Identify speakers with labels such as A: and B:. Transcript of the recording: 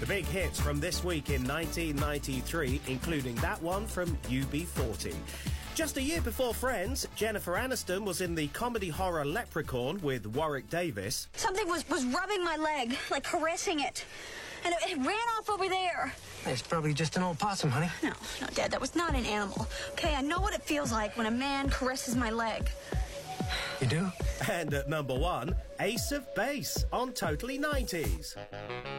A: The big hits from this week in 1993, including that one from UB40. Just a year before Friends, Jennifer Aniston was in the comedy horror Leprechaun with Warwick Davis.
B: Something was rubbing my leg, like caressing it. And it ran off over there.
C: It's probably just an old possum, honey.
B: No, Dad, that was not an animal. Okay, I know what it feels like when a man caresses my leg.
C: You do?
A: And at number 1, Ace of Base on Totally 90s.